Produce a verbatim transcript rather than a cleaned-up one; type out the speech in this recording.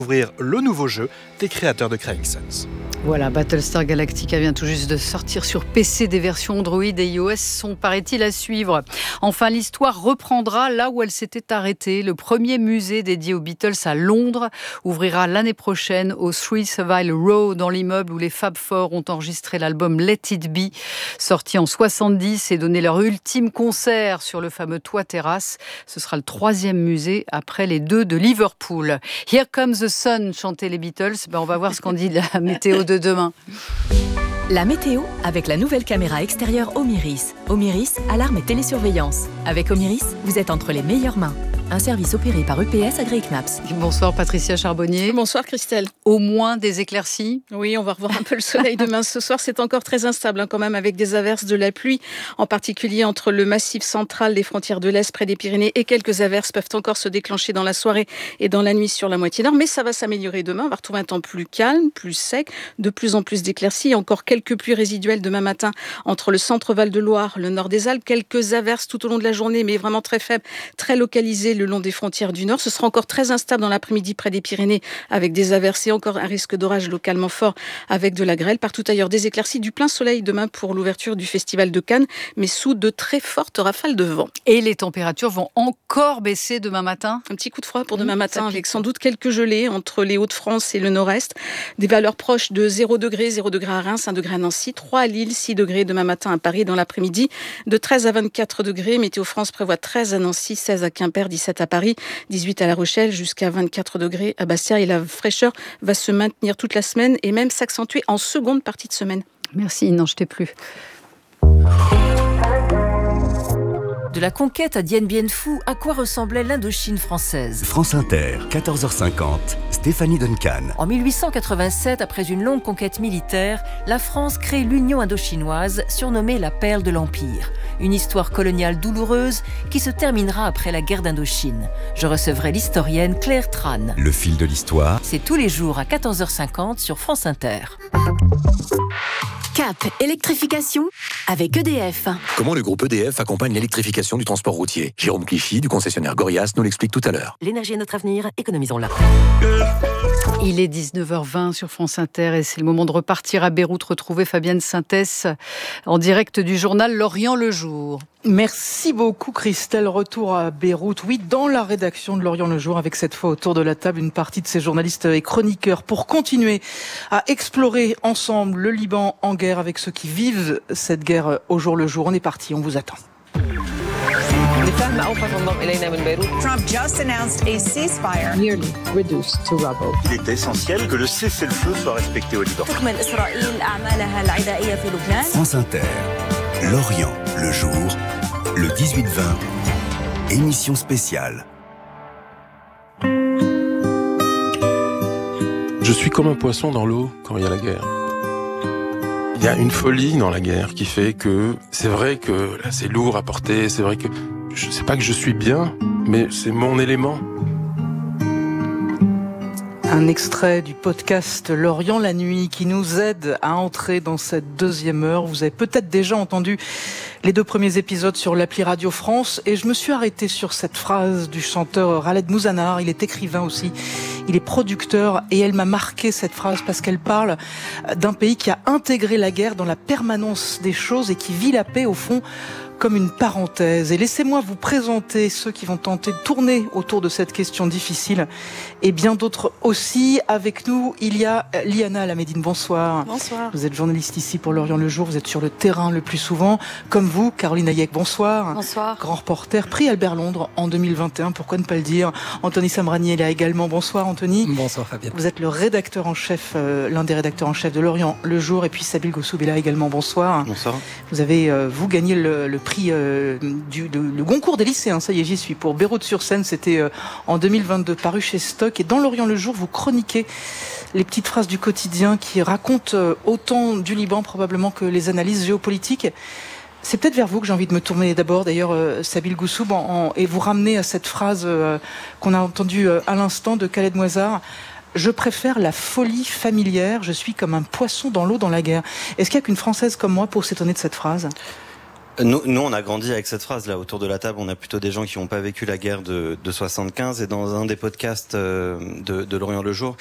Ouvrir le nouveau jeu des créateurs de Crying Suns. Voilà, Battlestar Galactica vient tout juste de sortir sur P C. Des versions Android et iOS sont, paraît-il, à suivre. Enfin, l'histoire reprendra là où elle s'était arrêtée. Le premier musée dédié aux Beatles à Londres ouvrira l'année prochaine au three Savile Row, dans l'immeuble où les Fab Four ont enregistré l'album Let It Be, sorti en soixante-dix et donné leur ultime concert sur le fameux toit terrasse. Ce sera le troisième musée après les deux de Liverpool. Here Comes the Sun, chantaient les Beatles. Ben, on va voir ce qu'en dit la météo de demain. La météo avec la nouvelle caméra extérieure Omiris. Omiris, alarme et télésurveillance. Avec Omiris, vous êtes entre les meilleures mains. Un service opéré par U P S agréé C N A P S. Bonsoir Patricia Charbonnier. Bonsoir Christelle. Au moins des éclaircies. Oui, on va revoir un peu le soleil demain. Ce soir, c'est encore très instable hein, quand même, avec des averses, de la pluie, en particulier entre le massif central des frontières de l'Est près des Pyrénées, et quelques averses peuvent encore se déclencher dans la soirée et dans la nuit sur la moitié nord. Mais ça va s'améliorer demain. On va retrouver un temps plus calme, plus sec, de plus en plus d'éclaircies. Encore quelques pluies résiduelles demain matin entre le centre Val-de-Loire, le nord des Alpes. Quelques averses tout au long de la journée, mais vraiment très faibles, très localisées le long des frontières du nord. Ce sera encore très instable dans l'après-midi près des Pyrénées, avec des averses et encore un risque d'orage localement fort avec de la grêle. Partout ailleurs, des éclaircies, du plein soleil demain pour l'ouverture du Festival de Cannes, mais sous de très fortes rafales de vent. Et les températures vont encore baisser demain matin. Un petit coup de froid pour demain mmh, matin, avec sans doute quelques gelées entre les Hauts-de-France et le Nord-Est. Des valeurs proches de zéro degré, zéro degré à Reims, un degré à Nancy, trois à Lille, six degrés demain matin à Paris dans l'après-midi, de treize à vingt-quatre degrés. Météo France prévoit treize à Nancy, seize à Quimper, dix-sept à Paris, dix-huit à La Rochelle, jusqu'à vingt-quatre degrés à Bastia. Et la fraîcheur va se maintenir toute la semaine et même s'accentuer en seconde partie de semaine. Merci, n'en jetez plus. De la conquête à Dien Bien Phu, à quoi ressemblait l'Indochine française ? France Inter, quatorze heures cinquante, Stéphanie Duncan. En mille huit cent quatre-vingt-sept, après une longue conquête militaire, la France crée l'Union indochinoise, surnommée la perle de l'Empire. Une histoire coloniale douloureuse qui se terminera après la guerre d'Indochine. Je recevrai l'historienne Claire Tran. Le fil de l'histoire. C'est tous les jours à quatorze heures cinquante sur France Inter. Cap électrification avec E D F. Comment le groupe E D F accompagne l'électrification du transport routier ? Jérôme Clichy, du concessionnaire Gorias, nous l'explique tout à l'heure. L'énergie est notre avenir, économisons-la. Il est dix-neuf heures vingt sur France Inter et c'est le moment de repartir à Beyrouth, retrouver Fabienne Synthès en direct du journal Lorient le Jour. Merci beaucoup Christelle, retour à Beyrouth, oui, dans la rédaction de Lorient le Jour, avec cette fois autour de la table une partie de ces journalistes et chroniqueurs pour continuer à explorer ensemble le Liban en guerre avec ceux qui vivent cette guerre au jour le jour. On est parti, on vous attend. Trump just announced a ceasefire nearly reduced to rubble. Il est essentiel que le cessez-le-feu soit respecté au Liban. France Inter, Lorient le jour, le dix-huit vingt, émission spéciale. Je suis comme un poisson dans l'eau quand il y a la guerre. Il y a une folie dans la guerre qui fait que c'est vrai que là c'est lourd à porter, c'est vrai que je sais pas que je suis bien, mais c'est mon élément. Un extrait du podcast Lorient la nuit qui nous aide à entrer dans cette deuxième heure. Vous avez peut-être déjà entendu les deux premiers épisodes sur l'appli Radio France et je me suis arrêtée sur cette phrase du chanteur Khaled Mouzanar. Il est écrivain aussi, il est producteur et elle m'a marqué cette phrase parce qu'elle parle d'un pays qui a intégré la guerre dans la permanence des choses et qui vit la paix au fond comme une parenthèse. Et laissez-moi vous présenter ceux qui vont tenter de tourner autour de cette question difficile et bien d'autres aussi. Avec nous, il y a Liana Lamédine. Bonsoir. Bonsoir. Vous êtes journaliste ici pour Lorient le Jour. Vous êtes sur le terrain le plus souvent. Comme vous, Caroline Hayek. Bonsoir. Bonsoir. Grand reporter, prix Albert Londres en deux mille vingt et un. Pourquoi ne pas le dire? Anthony Samrani est là également. Bonsoir Anthony. Bonsoir Fabienne. Vous êtes le rédacteur en chef, euh, l'un des rédacteurs en chef de Lorient le Jour. Et puis Sabine Gossoub est là également. Bonsoir. Bonsoir. Vous avez, euh, vous, gagné le, le prix Euh, du, le, le Goncourt des lycéens, ça y est, j'y suis, pour Beyrouth-sur-Seine, c'était euh, en deux mille vingt-deux, paru chez Stock. Et dans Lorient le Jour, vous chroniquez les petites phrases du quotidien qui racontent euh, autant du Liban probablement que les analyses géopolitiques. C'est peut-être vers vous que j'ai envie de me tourner d'abord, d'ailleurs, euh, Sabine Gossoub, en, en, et vous ramener à cette phrase euh, qu'on a entendue euh, à l'instant de Khaled Mouzanar. Je préfère la folie familière, je suis comme un poisson dans l'eau dans la guerre. Est-ce qu'il n'y a qu'une Française comme moi pour s'étonner de cette phrase ? Nous, nous, on a grandi avec cette phrase là autour de la table. On a plutôt des gens qui n'ont pas vécu la guerre de, de soixante-quinze. Et dans un des podcasts euh, de, de Lorient Le Jour,